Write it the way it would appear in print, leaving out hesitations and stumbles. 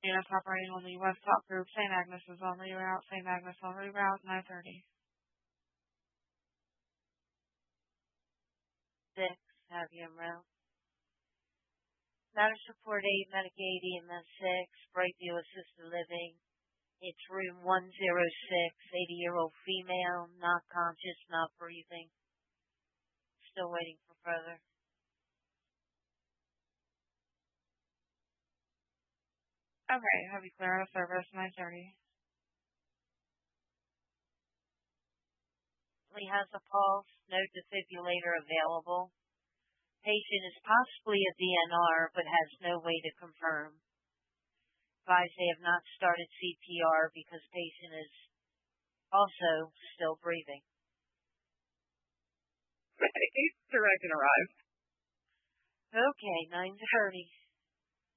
Units operating on the West Top Group, St. Agnes is on reroute, St. Agnes on reroute, 9:30. 6, have you en route. Matter Support 8, Medicaid EMS 6, Brightview Assisted Living. It's room 106, 80-year-old female, not conscious, not breathing. Still waiting for further. Okay, have you clear out of service, 9:30. He has a pulse, no defibrillator available. Patient is possibly a DNR, but has no way to confirm. Advise they have not started CPR because patient is also still breathing. Direct and arrive. Okay, 9:30.